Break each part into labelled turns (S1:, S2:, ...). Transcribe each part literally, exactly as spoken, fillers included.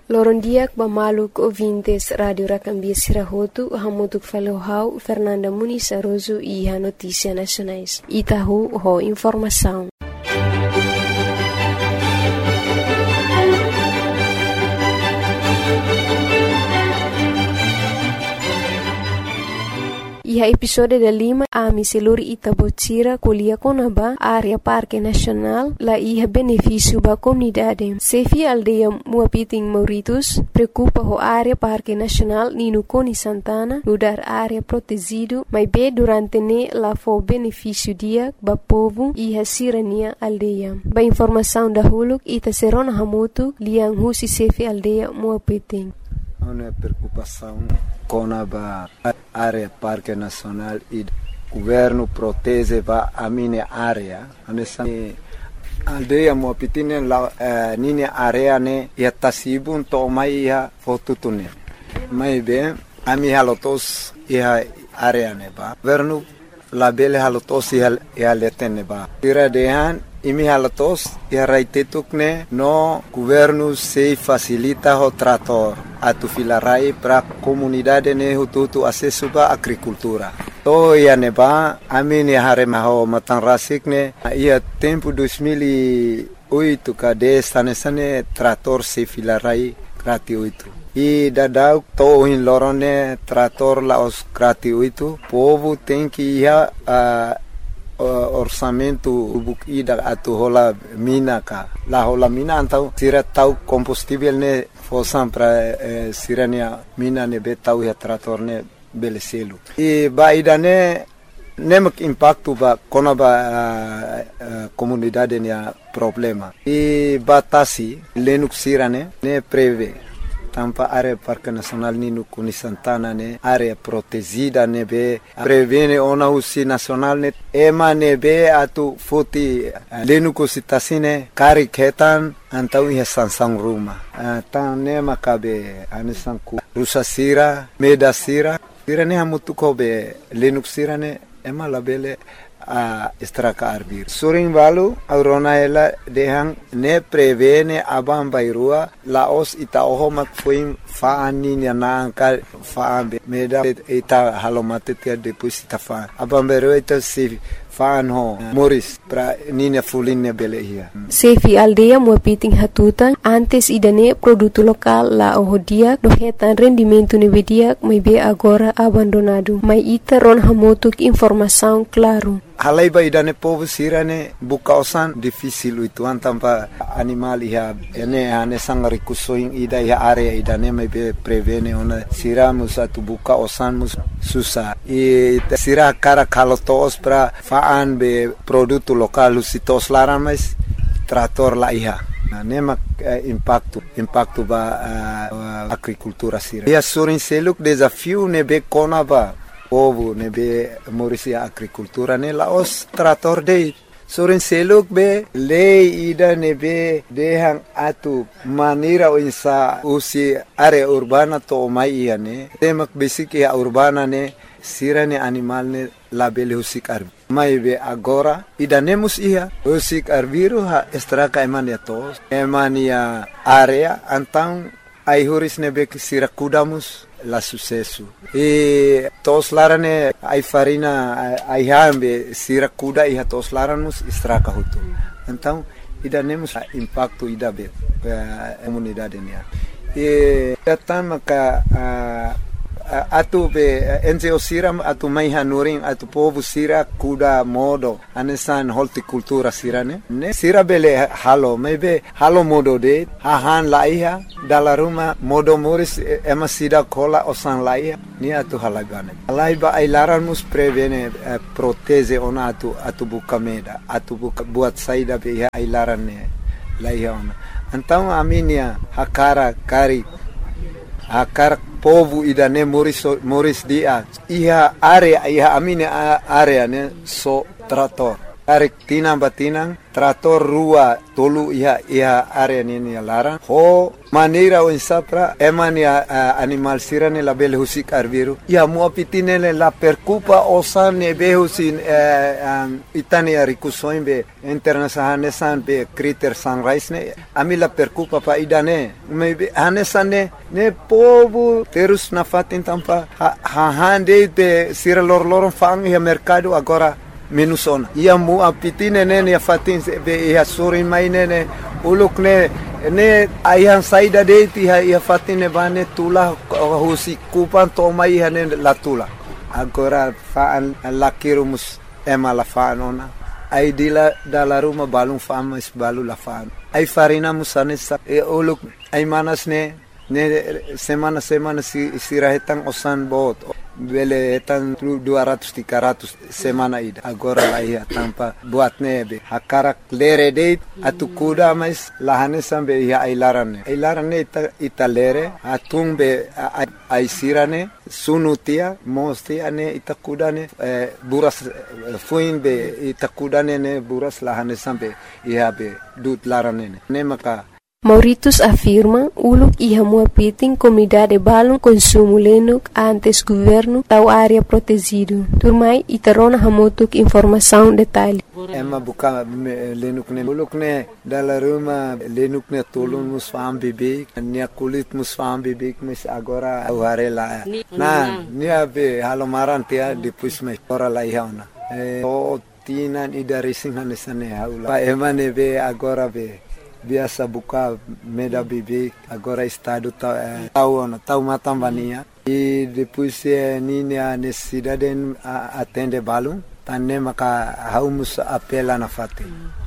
S1: Lorondiak bamaluk ouvintes Radio Rakambia Sirahotu, hamutuk falohau Fernanda Muniz Aroso e a Notícia Nacionais. Itahu ho informação. Iha episode da lima a miseluri Itabotira kolia konaba área Parque Nacional la iha benefício ba comunidade. Sefi aldeia Muapiting Mauritus preocupa ho área Parque Nacional Nino Coni Santana no dar área protegido, mas be durante ne la fo benefício dia ba povo iha sirania aldeia. Ba informação da huluk ita serona hamutu liang husi sefi aldeia Muapiting.
S2: Uma preocupação com a área Parque Nacional e o governo protege a minha área. A aldeia Muapiting la minha área ne ia tasibun to mai ia fotutune. Mai bem a minha halotos ia área ne ba. Governo la bele halotos ia ia letene ba. Tira dehan imi halatos ia raitetukne no governo se facilita o trator atu filarai para comunidade ne hututu acesso ba agricultura. To ia neba amini hare maho matang rasikne ia tempo dois mil e oito kade sane sane trator se filarai gratuito. E dadau to in lorone trator la os gratuito. Povo tem que ia uh, Uh, orçamento bukida atu hola mina ka la hola mina antau sira tau combustível ne fosam para eh, sirania mina ne betau ya trator ne beleselu e baida ne nemak impacto ba kona ba uh, uh, comunidade ne problema e batasi lenuk sirane ne preve tampa área Parque Nacional Nino Coni Santana ne área protegida ne be prevene ona usi nacional ne ema ne be atu foti lenu kositasine kari ketan antau ia sansang ruma tan ne makabe anisan ku rusa sira meda sira sira ne hamutu ko be lenu sira ne ema labele a estraka arbir surin valu aurona ela dehang ne prevene abam bairua laos ita oho mak fuim faani ni ananka faambe meda ita halomate tia depois ita fa abam bairua ita se faan ho moris pra nina fulinne belehia
S1: sefi aldeia Muapiting hatutan antes idane produto lokal la ohodia do hetan rendimento ne vedia mai be agora abandonado mai ita ron hamotuk informação claro.
S2: Halai ba idane povo sirane bukausan difícil itu antampa animal ia ene ane sangari kusoing ida ia area idane me be prevene ona siramus atu buka osanmus susah e sira cara kalotos pra faan be produto lokal usitos laramais trator la ia na nema eh, impacto impacto ba uh, agricultura sira ia surin seluk desafio ne be kona ba povo ne be morisia agricultura ne laos trator de sorin seluk be lei ida ne be dehang atu manira insa usi area urbana to mai ia ne temak bisiki urbana ne sirane animal ne labele husik arbi mai be agora ida nemus ia husik arbiru ha estraka emania tos emania area antang ai huris ne be sira kudamus la sucesso e tos larane ai farina ai hambe sira kuda e tos laramus estraka hutu então ida nemus impacto ida be a comunidade ne e tama ka atu be N G O siram atu mai hanuring atu povo sira kuda modo anesan horticultura sirane ne sira bele halo maybe halo modo de hahan laiha dala ruma modo moris ema sida kola osan laiha ni atu halagane laiba ai laranmus prevene eh, proteze ona atu atu bukameda atu buka buat saida be ai larane laiha ona então aminia hakara kari akar povo idane moris moris dia iha area iha amine area ne so trator Tarik tinang batinang, trator rua tolu iha iha area nini larang. Ho maneira o insapra eman ya uh, animal sirane la bele husik arbiru. Ya mua pitine la percupa osan ne behusin uh, um, itani ya rikusoin be international nesan be critter sunrise ne. Ami la percupa pa idane. Me be hanesan ne ne povo terus na fatin tampa ha, ha hande be sira lor loron fang ya mercado agora menusona. Ia mu apitine ne ya fatin be ya sorin mai ne uluk ne ne ayang saida de ti ha ia fatine bane tula husi kupan to mai hane la tula agora fa lakirumus ema la fanona ai dila dala ruma balung fama is balu la fan ai farina musane sa e uluk ai manas ne ne semana semana si sirahetan osan bot bele etan dua ratus tiga ratus semana ida agora la ia tampa buat nebe hakarak lere de atu kuda mais lahane sambe ia ailarane ailarane ita ita lere atung be aisirane sunutia mosti ane ita kudane eh, buras fuin be ita kudane ne buras lahane sambe ia be dut larane ne maka
S1: Mauritius afirma uluk iha mua piting comunidade balung consumo lenuk antes governo tau área protegido. Turmai itarona hamotuk informação detalhe.
S2: Ema buka lenuk ne uluk ne dala ruma lenuk ne tolun musfam bibik nia kulit musfam bibik mis agora aware la. Na nia be halomaran tia depois me ora la ihauna. E o tinan ida racing hanesane haula. Pa ema ne be agora be biasa buka meda bibi agora estado tau eh, tau tau matambania e depois eh, nini a necessidade a atende balum tanne maka haumus apela na fate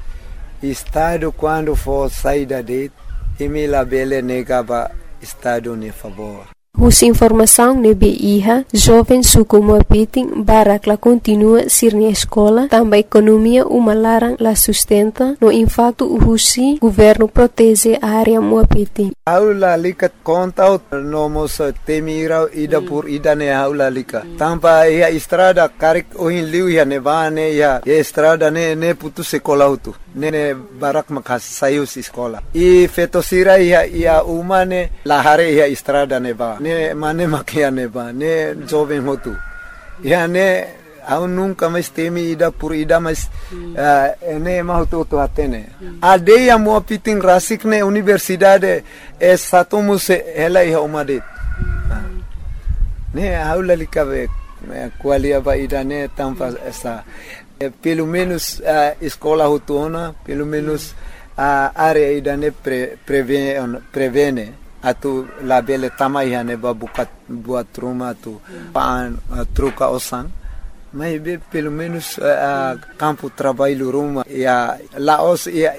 S2: estado quando for saída de emila bele negaba estado ne favor.
S1: Hus informação nebe iha, jovem suku muapiting barak la continua sirni escola, também economia uma larang la sustenta, no impacto husi governo protege a área muapiting.
S2: Aula likat konta no mos temira ida por ida ne aula lika. Tampa ia estrada karik ohin liu ya nevane ya estrada ne ne putu sekolah utu. Ne ne barak makas sayus escola. I fetosira ia ia umane lahare ia estrada neva. Ne mane makia neva ne jovem hotu ya ne au nunca mais temi ida por ida mas uh, ne mahutu to atene ade ya mo piting rasik ne universidade é satumus ela ia umade ne aula likabe qualia ba ida ne tampa essa pelo menos uh, escola hutuna pelo menos a uh, área ida ne pre, prevene prevene atu la bele tamai hane ba bukat buat rumah tu pan uh, truca osan mas be pelo menos uh, campo trabalho rumah ya laos ya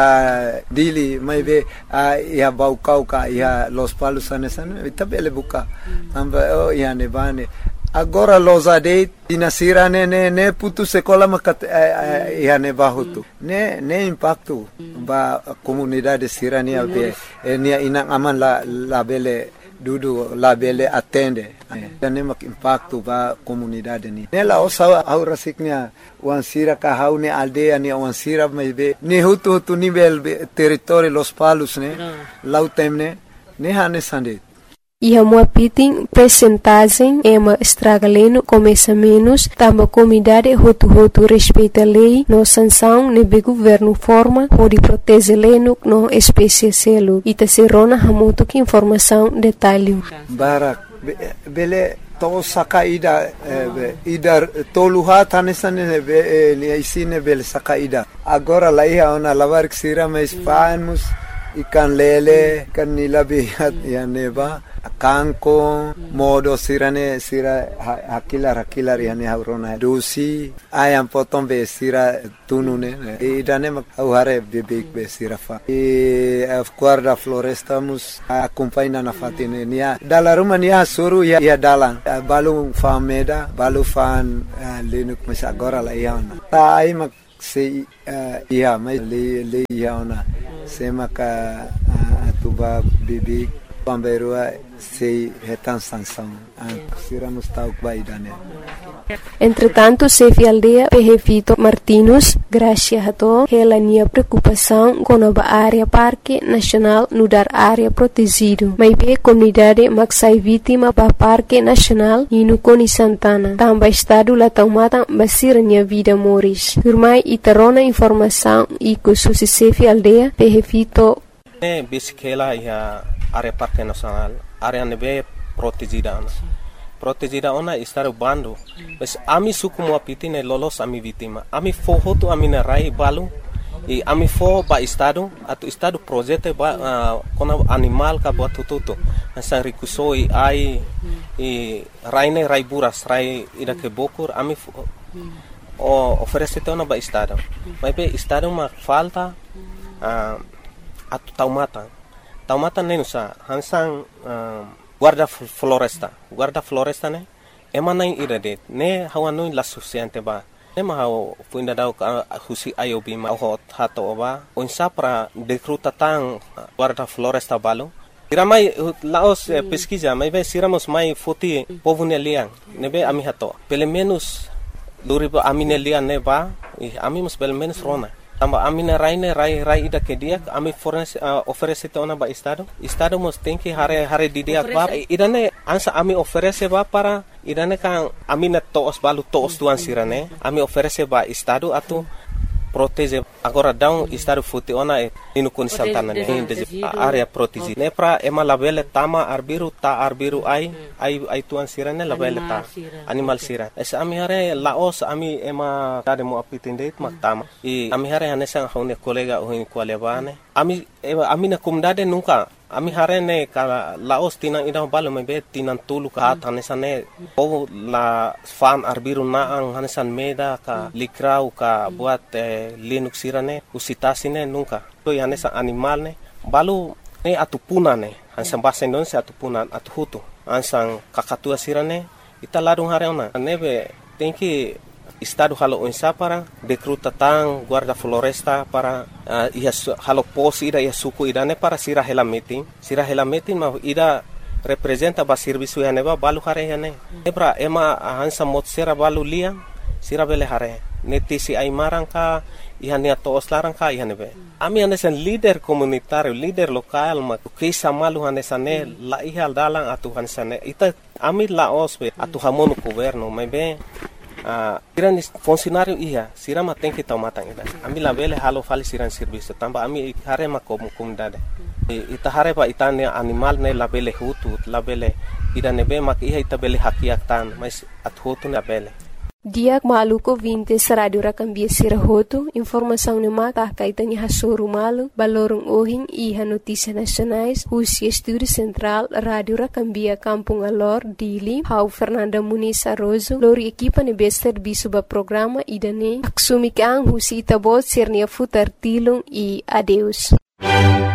S2: ya dili mas be uh, ya bau kau ka ya los palos anesan ita bele buka tamba oh ya ne bane agora los ade dinasira ne ne ne putu sekolah makat ya ne bahutu ne ne impacto ba comunidade sirania be nia inang aman la la bele dudu la bele atende ne mak impacto ba comunidade ni ne la osa au rasiknya wan sira ka haune aldea ni wan sira me be ne hutu hutu nivel territorio los palos ne lautemne ne hane sande.
S1: Iha muapiting percentagem ema estragaleno começa menos, tamba comunidade hotu-hotu respeita lei, no sanção nebe governo forma, pode proteger leno no espécie selo. Ita serona hamutu que informação detalhe.
S2: Barak, be, bele to saka ida eh, ida toluha tanesane be li isine bele saka ida. Agora la iha ona lavar ksira mais famus ikan lele kan nilabihat ya neba kanko modo sirane sira hakilar hakilar yani haurona dosi ayam potong be sira tunune e dane mak hare bebek be sira fa e guarda floresta mus acompanha na fatine nia dala rumania suru ya ya dalang balu fameda balu fan lenuk mas agora la yana ta ai mak se ia mai le le yana se maka atuba bebek pamberua sei retan sanção sira mustauk baidane
S1: Entretanto, Sefi Aldea Pehefito Martinus, Gracia Hato, relania preocupação com a área Parque Nacional no dar área protegido. Mas bem comunidade maxai vítima para Parque Nacional e no Coni Santana. Também estado lá tomada basirania vida moris. Firmai itarona informação e que susi Sefi Aldea Pehefito.
S3: É bisikela e a área Parque Nacional, área nebe protegida. Protegida ona estar bando. Mas ami suku mo apitine lolos ami vítima. Ami forro tu ami narai balu e ami forro ba estado atu estado projeto ba uh, kona animal ka buat tututo. Asa rikuso e ai e raine rai buras rai ida ke bokur ami o oferece ona ba estado. Mas be estado ma falta uh, atu taumata. Taumata nenusa hansang uh, guarda floresta, guarda floresta ne, emana in irade, ne hawanu la suficiente ba, ne ma haw fuinda daw ka husi ayobi ma ho hato ba, unsa para decruta tang guarda floresta balo. Iramay laos eh, pesquisa, may be siramos may foti povunelian, ne be ami hato, pelo menos luribo aminelian ne ba, e ami mas pelo menos rona. Tamba amina raine rai rai ida ke dia ami fornece uh, oferece te ona ba estado estado mos tem que hare hare di dia ba idane ansa ami oferece ba para idane kan amina toos balu toos tuan sirane ami oferece ba estado atu protege agora down estado futi ona e inu kun Santana ne de area protege ne pra ema labele tama arbiru ta arbiru ai ai ai tuan sirane labele ta animal sira es ami hare laos ami ema tade mo apitinde mak tama e ami hare hanesa hone kolega o hin kwalebane ami ami na kumdade nunca ami hare ne ka laos tinang idang balo mebe tinang tulu ka hanesa ne o la fan arbiru na ang hanesan meda ka likrau ka buat eh, linux sirane usitasine nunca to hanesa animal ne balu ne atupuna ne hansan bahasa Indonesia atupuna atuhutu ansang kakatua sirane ita ladung hare ona nebe tem que estado halo unsa para decruta tang guarda floresta para uh, ia halo pos ida ia suku idane para sira hela meeting sira hela meeting ma ida representa ba serviço ya neba balu hare ya ne ebra ema hansa mot sera balu lia sira bele hare netisi ai marangka ihania toos larangka ihanebe ami anesan leader komunitario leader lokal ma kisa malu hanesane la ihal dalang atu hanesane ita ami laos be atu hamono governo mebe Uh, siran funcionário ia sirama tem que tomar tang ida ami la bele halo fali siran serviço tamba ami hare ma kom comunidade e ita hare pa itane animal ne la bele hutu la bele ida nebe mak ia ita bele hakiak tan mas at hutu na bele
S1: Diak maluko vinte radio rakambia sirahoto informação ne mata kaitani hasoru malu balorong ohing iha notícia nacionais Husi Estúdio Central Radio Rakambia Kampung Alor Dili Hau Fernanda Muniz Arrozo lori equipa ne bester bisuba programa idane aksumikang Husi Itabot sernia futar tilung e adeus